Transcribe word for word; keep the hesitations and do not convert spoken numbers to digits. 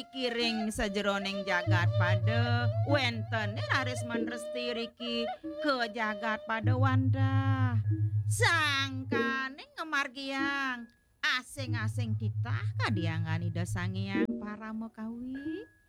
mikiring sajeroning jagat pada wenten raris menresti Riki ke jagat pada Wanda sangkane ngemargiang asing-asing titah kadiangan ida sangiang para mekawi